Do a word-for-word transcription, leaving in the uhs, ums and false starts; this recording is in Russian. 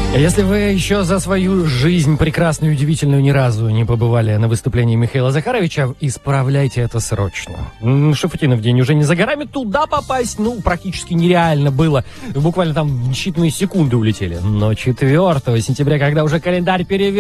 Если вы еще за свою жизнь прекрасную и удивительную ни разу не побывали на выступлении Михаила Захаровича, исправляйте это срочно. Шафутинов день уже не за горами, туда попасть, ну, практически нереально было. Буквально там считанные секунды улетели. Но четвёртого сентября, когда уже календарь перевернулся,